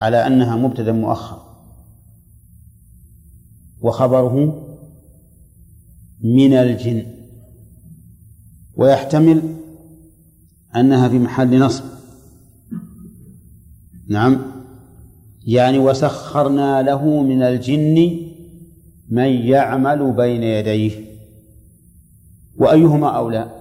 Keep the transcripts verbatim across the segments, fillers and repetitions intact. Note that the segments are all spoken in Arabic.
على أنها مبتدأ مؤخر، وخبره من الجن، ويحتمل أنها في محل نصب. نعم، يعني وسخرنا له من الجن من يعمل بين يديه. وأيهما أولى؟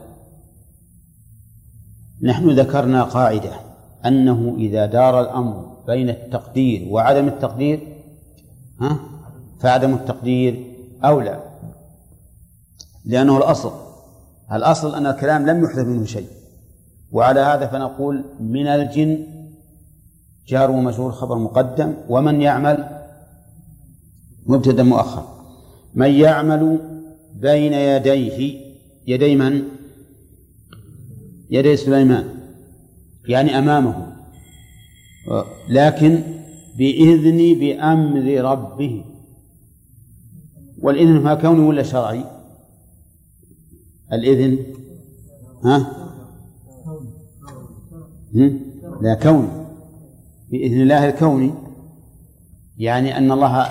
نحن ذكرنا قاعدة أنه إذا دار الأمر بين التقدير وعدم التقدير ها فعدم التقدير أولى، لأنه الأصل الأصل أن الكلام لم يحدث منه شيء. وعلى هذا فنقول من الجن جار ومجرور خبر مقدم، ومن يعمل مبتدأ مؤخر. من يعمل بين يديه، يدي من؟ يدي سليمان، يعني أمامه، لكن بإذن بأمر ربه. والإذن ما كوني ولا شرعي؟ الإذن ها؟ لا، كوني، بإذن الله الكوني، يعني أن الله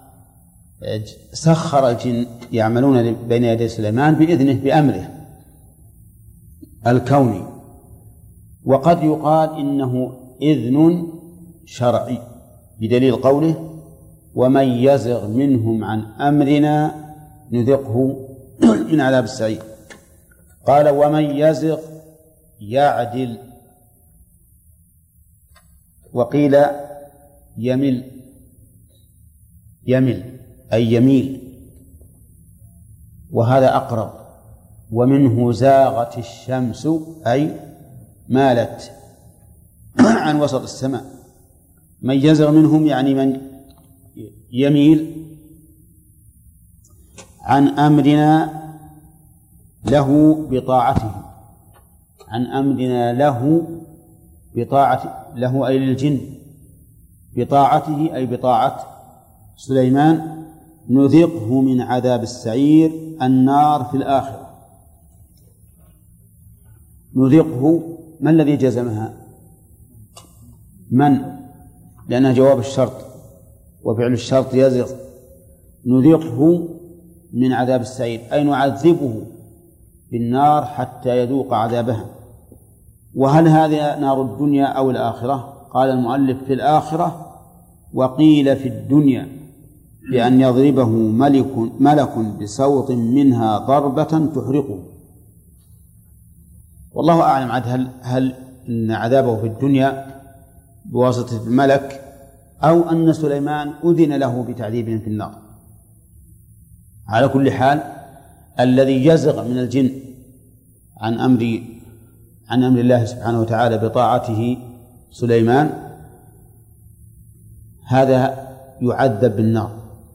سخر الجن يعملون بين يدي سليمان بإذنه بأمره الكوني. وقد يقال إنه إذن شرعي بدليل قوله ومن يزغ منهم عن أمرنا نذقه من عذاب السعير. قال ومن يزغ يعدل، وقيل يمل، يمل أي يميل، وهذا أقرب. ومنه زاغت الشمس أي مالت عن وسط السماء. من يزغ منهم يعني من يميل عن أمرنا له بطاعته، عن أمرنا له بطاعة له أي للجن، بطاعته أي بطاعة سليمان، نذقه من عذاب السعير النار في الآخرة. نذقه، ما الذي جزمها؟ من؟ لأنها جواب الشرط، وفعل الشرط يزغ. نذقه من عذاب السعير أي نعذبه بالنار حتى يذوق عذابها. وهل هذه نار الدنيا أو الآخرة؟ قال المؤلف في الآخرة، وقيل في الدنيا بأن يضربه ملك, ملك بصوت منها ضربة تحرقه. والله أعلم عاد هل, هل إن عذابه في الدنيا بواسطة الملك أو أن سليمان أذن له بتعذيبهم في النار. على كل حال الذي يزغ من الجن عن أمر عن أمر الله سبحانه وتعالى بطاعته سليمان هذا يعذب بالنار،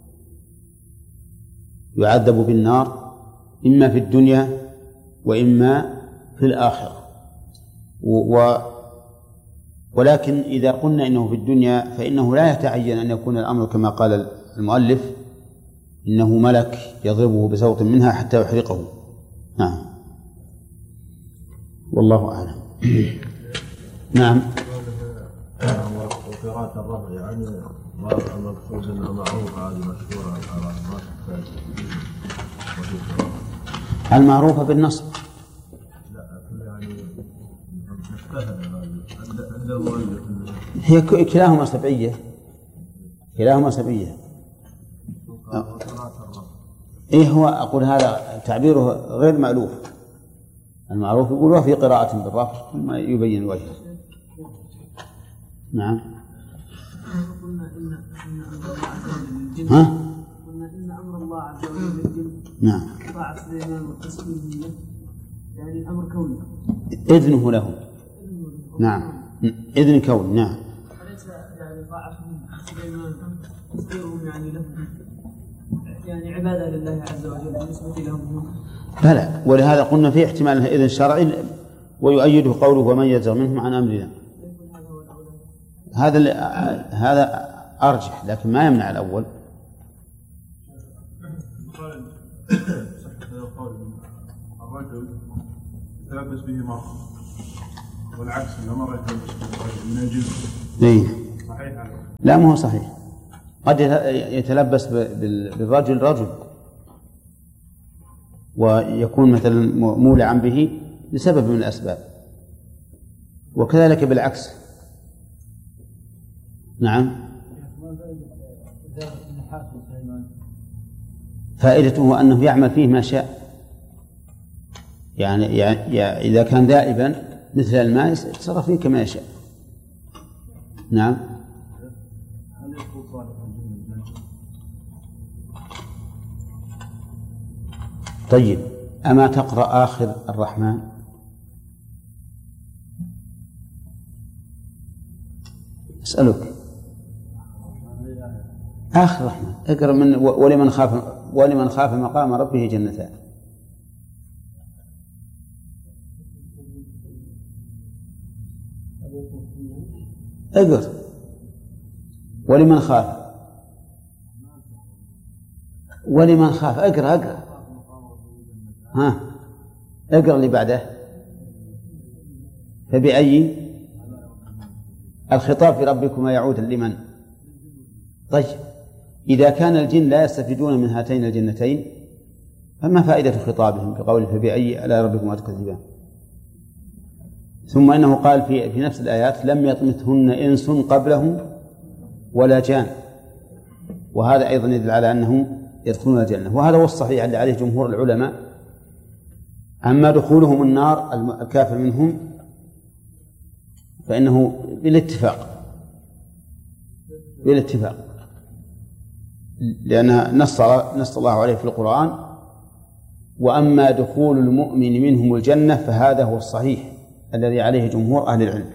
يعذب بالنار إما في الدنيا وإما في الآخرة. و ولكن إذا قلنا إنه في الدنيا فإنه لا يتعين أن يكون الأمر كما قال المؤلف إنه ملك يضربه بصوت منها حتى يحرقه. نعم، والله أعلم. نعم. وقراءة الرفع يعني المقصود أنها معروفة، هذه مشهورة المعروفة بالنصب. لا يعني مجتهدة عند المؤلف. هي كلاهما سبعية، كلاهما سبعية. إيه هو أقول هذا تعبيره غير مألوف. المعروف يقول وفي قراءة بالرفع ثم يبين الوجه. نعم. قلنا إن أمر الله عز وجل للجن. ها؟ قلنا إن أمر الله عز وجل للجن. نعم. طاعة سليمان والتسليم له، يعني الأمر كوني. إذنه له. نعم. إذن كوني. نعم. أليس يعني طاعة سليمان تسليمهم يعني له يعني عبادة لله عز وجل بالنسبة لهم؟ بلى، ولهذا قلنا في احتمال أنها إذن شرعي ويؤيده قوله ومن يزغ منهم عن أمرنا. هذا هذا أرجح، لكن ما يمنع الأول. الرجل يتلبس به مرة والعكس إذا مرة يتلبس به من الجنس. إيه. لا ما هو صحيح، قد يتلبس بالرجل رجل ويكون مثلا مولعا به لسبب من الأسباب، وكذلك بالعكس. نعم. فائدته أنه يعمل فيه ما شاء، يعني, يعني إذا كان ذائبا مثل الماء يتصرف فيه كما يشاء. نعم. طيب، أما تقرأ آخر الرحمن؟ أسألك آخر الرحمن اقرأ من ولمن خاف ولمن خاف مقام ربه جنتان. اقرأ ولمن خاف ولمن خاف اقرأ اقرأ ها اقرأ اللي بعده. فبأي الخطاب في ربكما يعود لمن؟ طيب، إذا كان الجن لا يستفيدون من هاتين الجنتين فما فائدة خطابهم بقوله فبأي آلاء ربكما تكذبان؟ ثم إنه قال في في نفس الآيات لم يطمثهن إنس قبلهم ولا جان، وهذا أيضا يدل على أنهم يدخلون الجنة، وهذا هو الصحيح اللي عليه جمهور العلماء. أما دخولهم النار الكافر منهم فإنه بالاتفاق بالاتفاق لأن نص نص الله عليه في القرآن: وأما دخول المؤمن منهم الجنة فهذا هو الصحيح الذي عليه جمهور أهل العلم.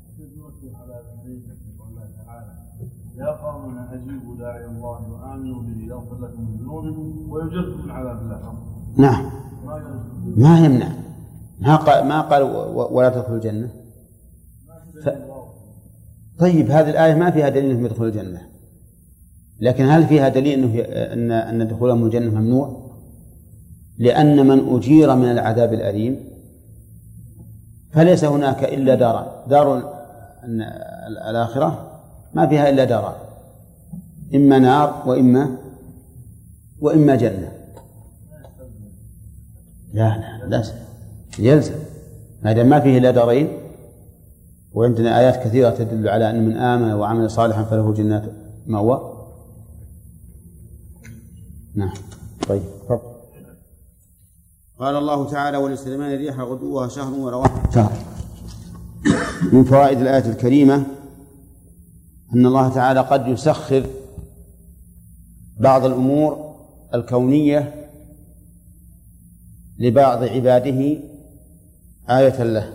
يا قوم أجيبوا داعي الله وآمنوا به يغفر لكم من ذنوبكم ويجركم من عذاب الله. نعم، ما يمنع، ما قال ما قال ولا تدخلوا الجنة. ف... طيب، هذه الآية ما فيها دليل أنهم يدخلوا الجنة، لكن هل فيها دليل أنه أن أن دخولهم الجنة ممنوع؟ لأن من أجير من العذاب الأليم فليس هناك إلا داران، دار الآخرة ما فيها إلا داران، إما نار وإما وإما جنة. لا لا لازم يلزم، هذا ما فيه إلا دارين، وعندنا آيات كثيرة تدل على أن من آمن وعمل صالحا فله جنات مأوى. نعم. طيب، فضل. قال الله تعالى: ولسليمان الريح غدوها شهر ورواحها شهر. من فوائد الآية الكريمة أن الله تعالى قد يسخر بعض الأمور الكونية لبعض عباده آية له،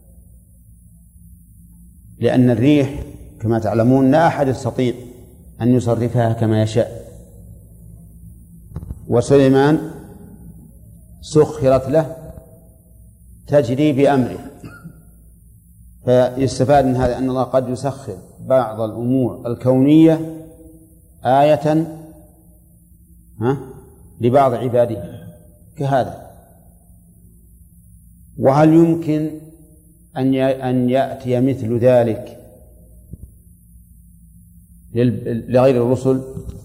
لأن الريح كما تعلمون لا أحد يستطيع أن يصرفها كما يشاء، وسليمان سخرت له تجري بأمره. فيستفاد من هذا أن الله قد يسخر بعض الأمور الكونية آية ها لبعض عباده كهذا. وهل يمكن أن يأتي مثل ذلك لغير الرسل؟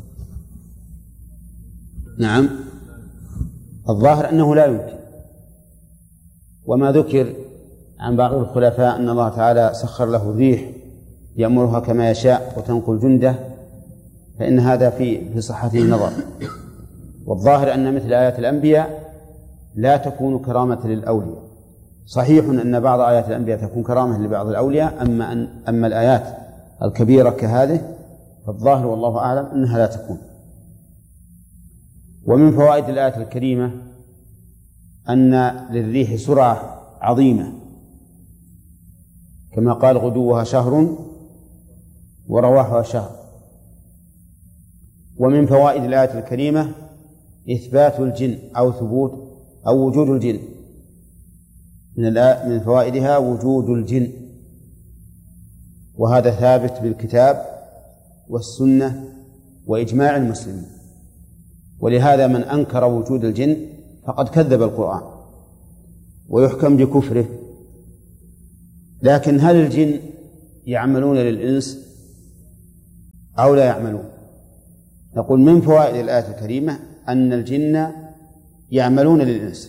نعم، الظاهر أنه لا يمكن. وما ذكر عن بعض الخلفاء أن الله تعالى سخر له الريح يأمرها كما يشاء وتنقل جنده، فإن هذا في في صحته نظر. والظاهر أن مثل آيات الأنبياء لا تكون كرامة للأولياء. صحيح أن بعض آيات الأنبياء تكون كرامة لبعض الأولياء، أما أن أما الآيات الكبيرة كهذه فالظاهر والله أعلم أنها لا تكون. ومن فوائد الآية الكريمة أن للريح سرعة عظيمة، كما قال: غدوها شهر ورواحها شهر. ومن فوائد الآية الكريمة إثبات الجن أو ثبوت أو وجود الجن. من من فوائدها وجود الجن، وهذا ثابت بالكتاب والسنة وإجماع المسلمين. ولهذا من أنكر وجود الجن فقد كذب القرآن ويحكم بكفره. لكن هل الجن يعملون للإنس أو لا يعملون. نقول من فوائد الآية الكريمة أن الجن يعملون للإنس،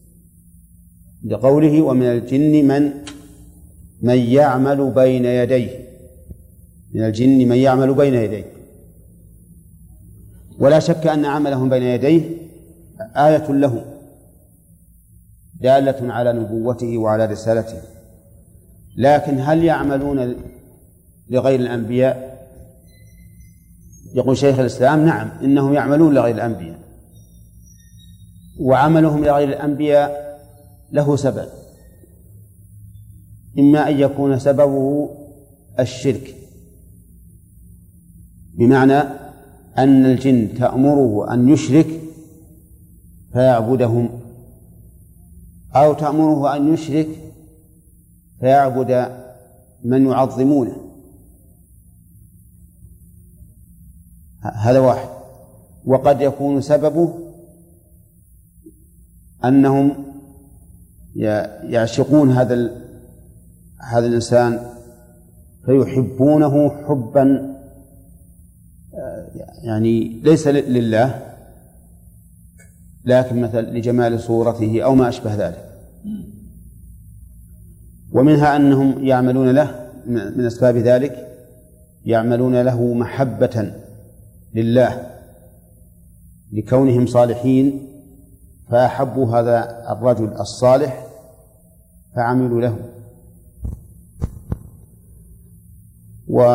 لقوله ومن الجن من من يعمل بين يديه، من الجن من يعمل بين يديه. ولا شك أن عملهم بين يديه آية له دالة على نبوته وعلى رسالته. لكن هل يعملون لغير الأنبياء؟ يقول شيخ الإسلام نعم، إنهم يعملون لغير الأنبياء، وعملهم لغير الأنبياء له سبب، إما أن يكون سببه الشرك، بمعنى أن الجن تأمره أن يشرك فيعبدهم، أو تأمره أن يشرك فيعبد من يعظمونه. هذا واحد. وقد يكون سببه أنهم يعشقون هذا هذا الإنسان فيحبونه حبا يعني ليس لله، لكن مثل لجمال صورته أو ما أشبه ذلك. ومنها أنهم يعملون له من أسباب ذلك، يعملون له محبة لله لكونهم صالحين، فأحبوا هذا الرجل الصالح فعملوا له. و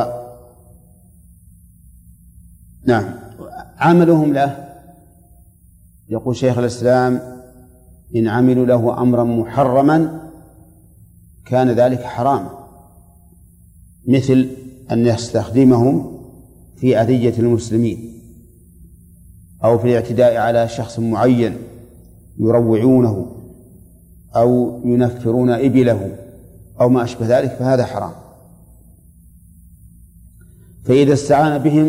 نعم عملهم له، يقول شيخ الإسلام إن عملوا له أمرا محرما كان ذلك حراما، مثل أن يستخدمهم في أذية المسلمين أو في الاعتداء على شخص معين، يروعونه أو ينفرون إبله أو ما أشبه ذلك، فهذا حرام. فإذا استعان بهم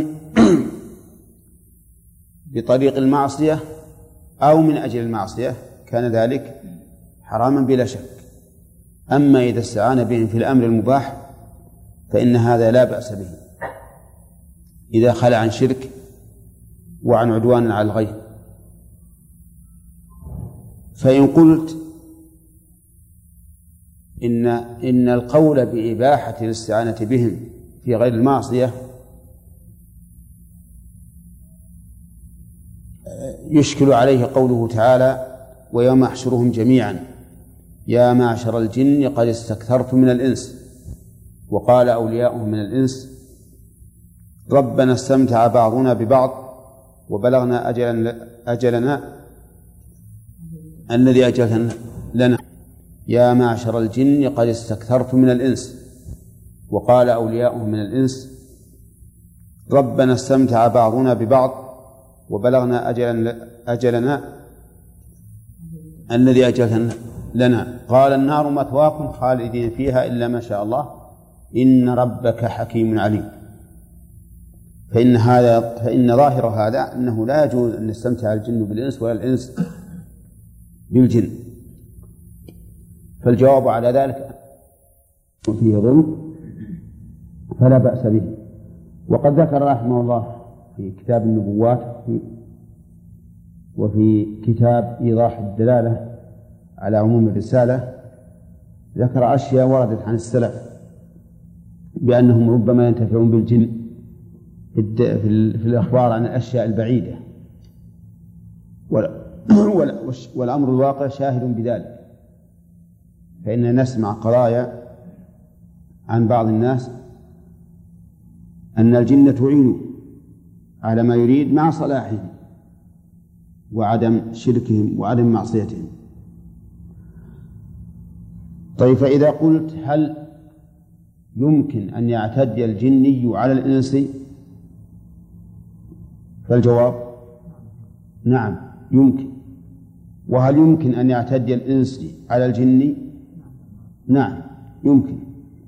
بطريق المعصية أو من أجل المعصية كان ذلك حراما بلا شك. أما إذا استعان بهم في الأمر المباح فإن هذا لا بأس به إذا خلى عن شرك وعن عدوان على الغير. فإن قلت إن إن القول بإباحة الاستعانة بهم في غير المعصية يشكل عليه قوله تعالى ويوم أحشرهم جميعا يا معشر الجن قد استكثرتم من الإنس، وقال أولياؤهم من الإنس ربنا استمتع بعضنا ببعض وبلغنا أجلنا, أجلنا الذي أجلنا لنا يا معشر الجن قد استكثرتم من الإنس، وقال أولياؤهم من الإنس ربنا استمتع بعضنا ببعض وبلغنا أجلنا, أجلنا الذي أجلنا لنا قال النار مثواكم خالدين فيها إلا ما شاء الله إن ربك حكيم عليم. فإن هذا فإن ظاهر هذا أنه لا يجوز أن يستمتع الجن بالإنس ولا الإنس بالجن، فالجواب على ذلك فيه ظلم فلا بأس به. وقد ذكر رحمه الله في كتاب النبوات وفي كتاب إيضاح الدلالة على عموم الرسالة ذكر أشياء وردت عن السلف بأنهم ربما ينتفعون بالجن في الأخبار عن الأشياء البعيدة، والأمر الواقع شاهد بذلك. فإننا نسمع قضايا عن بعض الناس أن الجن تعين على ما يريد مع صلاحهم وعدم شركهم وعدم معصيتهم. طيب فإذا قلت هل يمكن أن يعتدي الجني على الإنس؟ فالجواب نعم يمكن. وهل يمكن أن يعتدي الإنس على الجن؟ نعم يمكن.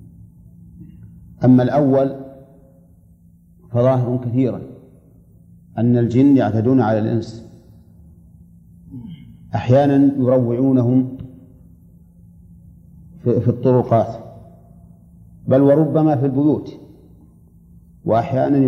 أما الأول فظاهر كثيرا أن الجن يعتدون على الإنس، أحيانا يروعونهم في الطرقات بل وربما في البيوت، وأحيانا